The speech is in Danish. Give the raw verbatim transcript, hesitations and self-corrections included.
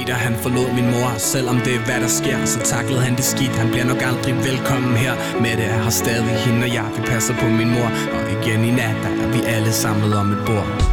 da han forlod min mor. Selvom det er hvad der sker, så taklede han det skidt. Han bliver nok aldrig velkommen her. Mette er her stadig, hende og jeg, vi passer på min mor. Og igen i nat, der er vi alle samlet om et bord.